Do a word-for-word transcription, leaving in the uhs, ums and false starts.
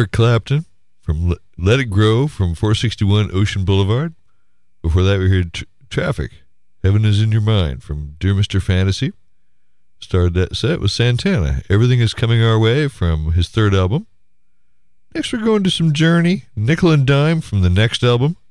Eric Clapton from Let, Let It Grow from four sixty-one Ocean Boulevard. Before that, we heard Tr- Traffic, Heaven is in Your Mind from Dear Mister Fantasy. Started that set with Santana, Everything is Coming Our Way from his third album. Next, we're going to some Journey, Nickel and Dime from the next album.